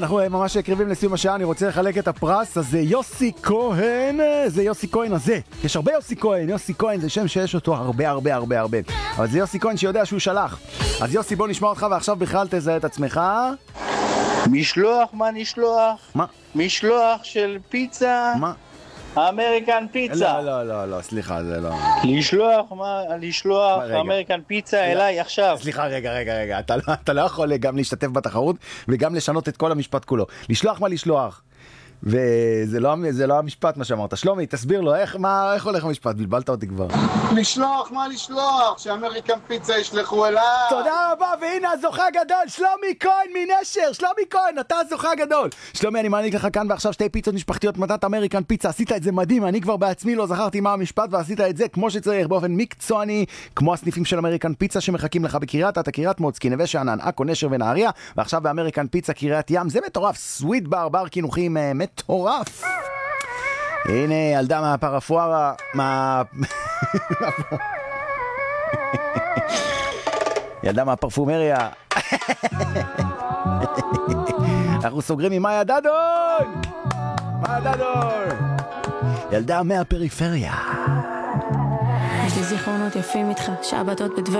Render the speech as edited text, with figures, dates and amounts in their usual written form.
אנחנו ממש קריבים לסיום השעה, אני רוצה לחלק את הפרס, אז זה יוסי כהן, זה יוסי כהן הזה. יש הרבה יוסי כהן, יוסי כהן זה שם שיש אותו הרבה, אבל זה יוסי כהן שיודע שהוא שלח. אז יוסי, בוא נשמע אותך, ועכשיו בכלל תזהה את עצמך. משלוח, מה נשלוח? מה? משלוח של פיצה. מה? אמריקן פיצה. לא, סליחה, זה לא... לשלוח אמריקן פיצה אליי עכשיו. סליחה, רגע, אתה לא יכול גם להשתתף בתחרות וגם לשנות את כל המשפט כולו. לשלוח מה לשלוח? וזה לא המשפט מה שאמרת. שלומי, תסביר לו, איך הולך המשפט? בלבלת אותי כבר. לשלוח, מה לשלוח? שאמריקן פיצה ישלחו אליי. תודה רבה, והנה הזוכה הגדול, שלומי כהן מנשר. שלומי כהן, אתה הזוכה הגדול. שלומי, אני מעניק לך כאן ועכשיו 2 פיצות משפחתיות מתנת אמריקן פיצה. עשית את זה מדהים, אני כבר בעצמי לא זכרתי מה המשפט, ועשית את זה כמו שצריך, באופן מקצועני, כמו הסניפים של אמריקן פיצה שמחכים לך בקריית אתא, קריית מוצקין, נווה שאנן, עכו, נשר ונהריה, ועכשיו באמריקן פיצה קריית ים. זה מטורף, סוויט בר קינוחים מטורף. הנה ילדה מהפרפוארה, ילדה מהפרפומריה. אנחנו סוגרים עם מאיה דדון. ילדה מהפריפריה. יש לי זיכרונות יפים איתך, שבתות בדבר